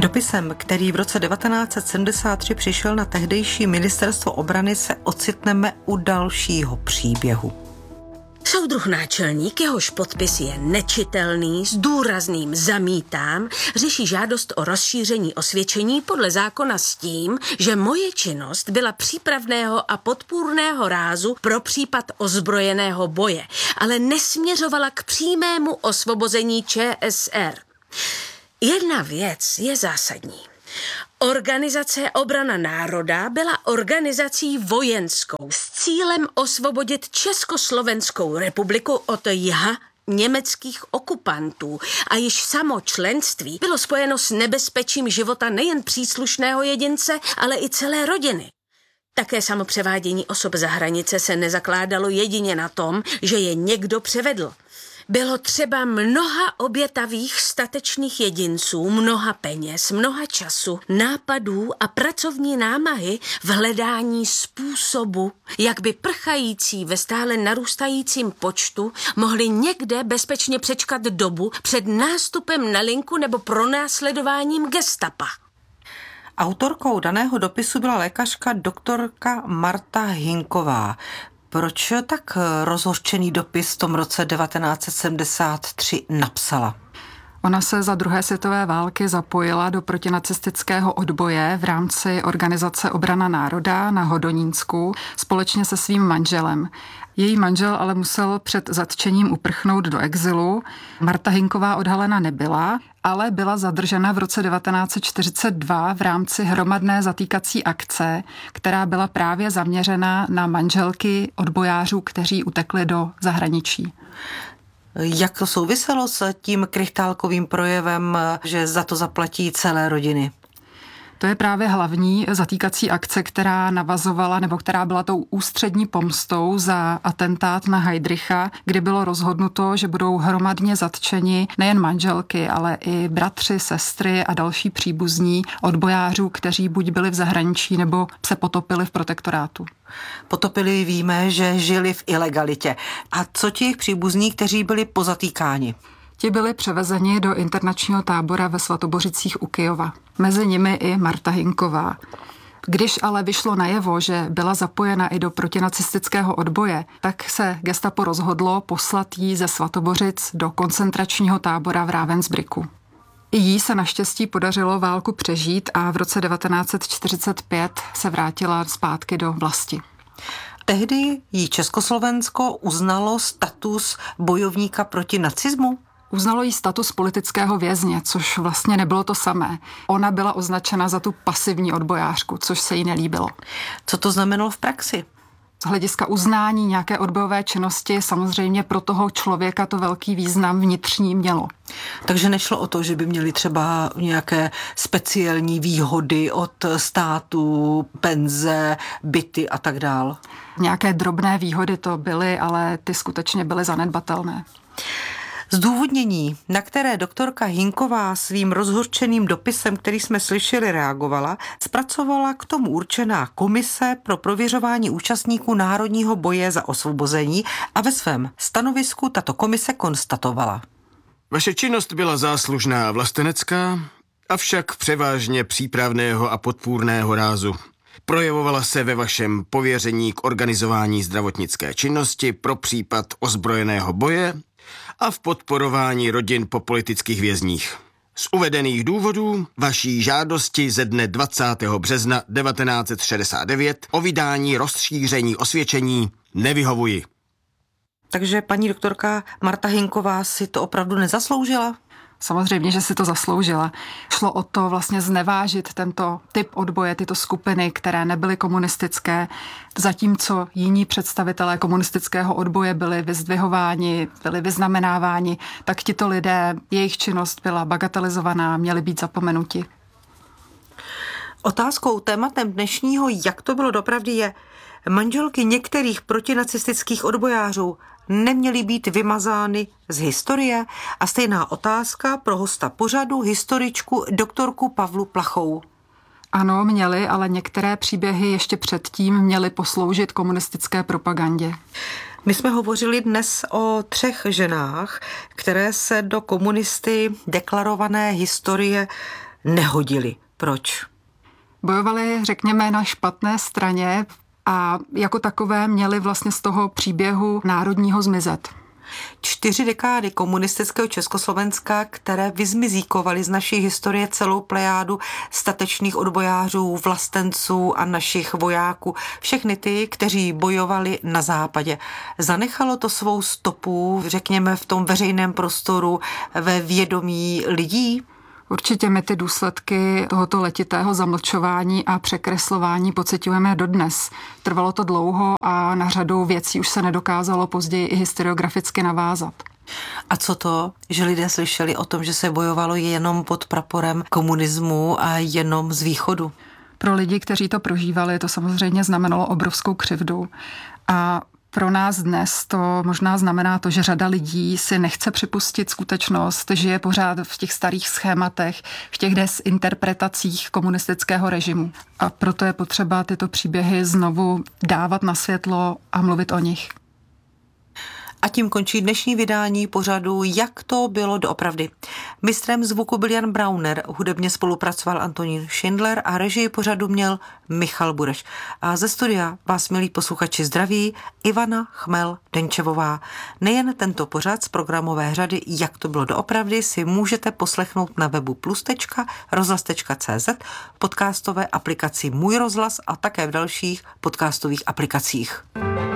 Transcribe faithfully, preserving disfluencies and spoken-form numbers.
Dopisem, který v roce devatenáct set sedmdesát tři přišel na tehdejší ministerstvo obrany, se ocitneme u dalšího příběhu. Soudruh náčelník, jehož podpis je nečitelný, s důrazným zamítám, řeší žádost o rozšíření osvědčení podle zákona s tím, že moje činnost byla přípravného a podpůrného rázu pro případ ozbrojeného boje, ale nesměřovala k přímému osvobození Č S R. Jedna věc je zásadní. Organizace Obrana národa byla organizací vojenskou s cílem osvobodit Československou republiku od jha německých okupantů a již samo členství bylo spojeno s nebezpečím života nejen příslušného jedince, ale i celé rodiny. Také samo převádění osob za hranice se nezakládalo jedině na tom, že je někdo převedl. Bylo třeba mnoha obětavých statečných jedinců, mnoha peněz, mnoha času, nápadů a pracovní námahy v hledání způsobu, jak by prchající ve stále narůstajícím počtu mohli někde bezpečně přečkat dobu před nástupem na linku nebo pronásledováním gestapa. Autorkou daného dopisu byla lékařka doktorka Marta Hinková. Proč tak rozhořčený dopis v tom roce devatenáct set sedmdesát tři napsala? Ona se za druhé světové války zapojila do protinacistického odboje v rámci organizace Obrana národa na Hodonínsku společně se svým manželem. Její manžel ale musel před zatčením uprchnout do exilu. Marta Hinková odhalena nebyla, ale byla zadržena v roce devatenáct set čtyřicet dva v rámci hromadné zatýkací akce, která byla právě zaměřena na manželky odbojářů, kteří utekli do zahraničí. Jak to souviselo s tím krychtálkovým projevem, že za to zaplatí celé rodiny? To je právě hlavní zatýkací akce, která navazovala, nebo která byla tou ústřední pomstou za atentát na Heydricha, kdy bylo rozhodnuto, že budou hromadně zatčeni nejen manželky, ale i bratři, sestry a další příbuzní odbojářů, kteří buď byli v zahraničí, nebo se potopili v protektorátu. Potopili víme, že žili v ilegalitě. A co ti příbuzní, kteří byli pozatýkáni? Ti byli převezeni do internačního tábora ve Svatobořicích u Kyjova. Mezi nimi i Marta Hinková. Když ale vyšlo najevo, že byla zapojena i do protinacistického odboje, tak se gestapo rozhodlo poslat jí ze Svatobořic do koncentračního tábora v Ravensbrücku. I jí se naštěstí podařilo válku přežít a v roce devatenáct set čtyřicet pět se vrátila zpátky do vlasti. Tehdy jí Československo uznalo status bojovníka proti nacismu? Uznalo jí status politického vězně, což vlastně nebylo to samé. Ona byla označena za tu pasivní odbojářku, což se jí nelíbilo. Co to znamenalo v praxi? Z hlediska uznání nějaké odbojové činnosti samozřejmě pro toho člověka to velký význam vnitřní mělo. Takže nešlo o to, že by měli třeba nějaké speciální výhody od státu, penze, byty a tak dál? Nějaké drobné výhody to byly, ale ty skutečně byly zanedbatelné. Zdůvodnění, na které doktorka Hinková svým rozhořčeným dopisem, který jsme slyšeli, reagovala, zpracovala k tomu určená komise pro prověřování účastníků národního boje za osvobození a ve svém stanovisku tato komise konstatovala. Vaše činnost byla záslužná a vlastenecká, avšak převážně přípravného a podpůrného rázu. Projevovala se ve vašem pověření k organizování zdravotnické činnosti pro případ ozbrojeného boje a v podporování rodin po politických vězních. Z uvedených důvodů vaší žádosti ze dne dvacátého března devatenáct set šedesát devět o vydání rozšíření osvědčení nevyhovuji. Takže paní doktorka Marta Hinková si to opravdu nezasloužila? Samozřejmě, že si to zasloužila. Šlo o to vlastně znevážit tento typ odboje, tyto skupiny, které nebyly komunistické, zatímco jiní představitelé komunistického odboje byli vyzdvihováni, byli vyznamenáváni, tak tito lidé, jejich činnost byla bagatelizovaná, měli být zapomenuti. Otázkou, tématem dnešního, jak to bylo doopravdy, je, manželky některých protinacistických odbojářů neměly být vymazány z historie? A stejná otázka pro hosta pořadu, historičku doktorku Pavlu Plachou. Ano, měly, ale některé příběhy ještě předtím měly posloužit komunistické propagandě. My jsme hovořili dnes o třech ženách, které se do komunisty deklarované historie nehodili. Proč? Bojovali, řekněme, na špatné straně a jako takové měli vlastně z toho příběhu národního zmizet. Čtyři dekády komunistického Československa, které vyzmizíkovaly z naší historie celou plejádu statečných odbojářů, vlastenců a našich vojáků, všechny ty, kteří bojovali na západě. Zanechalo to svou stopu, řekněme, v tom veřejném prostoru, ve vědomí lidí? Určitě my ty důsledky tohoto letitého zamlčování a překreslování pociťujeme dodnes. Trvalo to dlouho a na řadu věcí už se nedokázalo později i historiograficky navázat. A co to, že lidé slyšeli o tom, že se bojovalo jenom pod praporem komunismu a jenom z východu? Pro lidi, kteří to prožívali, to samozřejmě znamenalo obrovskou křivdu. A pro nás dnes to možná znamená to, že řada lidí si nechce připustit skutečnost, že je pořád v těch starých schématech, v těch desinterpretacích komunistického režimu. A proto je potřeba tyto příběhy znovu dávat na světlo a mluvit o nich. A tím končí dnešní vydání pořadu Jak to bylo doopravdy. Mistrem zvuku byl Jan Brauner, hudebně spolupracoval Antonín Schindler a režii pořadu měl Michal Bureš. A ze studia vás, milí posluchači, zdraví Ivana Chmel-Denčevová. Nejen tento pořad z programové řady Jak to bylo doopravdy si můžete poslechnout na webu plus tečka rozhlas tečka cé zet, podcastové aplikaci Můj rozhlas a také v dalších podcastových aplikacích.